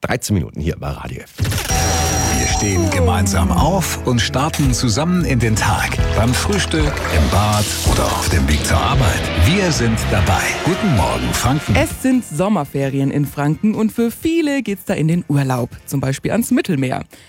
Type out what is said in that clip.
13 Minuten hier bei Radio F. Wir stehen gemeinsam auf und starten zusammen in den Tag. Beim Frühstück, im Bad oder auf dem Weg zur Arbeit. Wir sind dabei. Guten Morgen, Franken. Es sind Sommerferien in Franken und für viele geht's da in den Urlaub, zum Beispiel ans Mittelmeer.